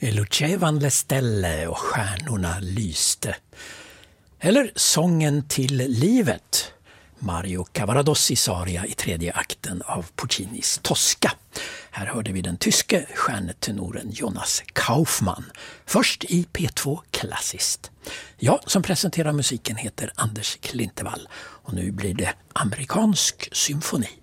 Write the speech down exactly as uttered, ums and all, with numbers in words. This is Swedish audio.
Lucevano le stelle och stjärnorna lyste. Eller Sången till livet. Mario Cavaradossis aria i tredje akten av Puccinis Tosca. Här hörde vi den tyske stjärnetenoren Jonas Kaufmann. Först i P två Klassiskt. Jag som presenterar musiken heter Anders Klintevall. Och nu blir det amerikansk symfoni.